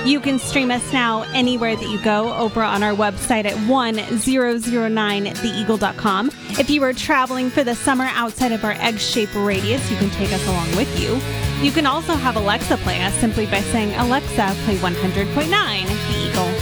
You can stream us now anywhere that you go over on our website at 1009theeagle.com. If you are traveling for the summer outside of our egg-shaped radius, you can take us along with you. You can also have Alexa play us simply by saying, Alexa, play 100.9 The Eagle.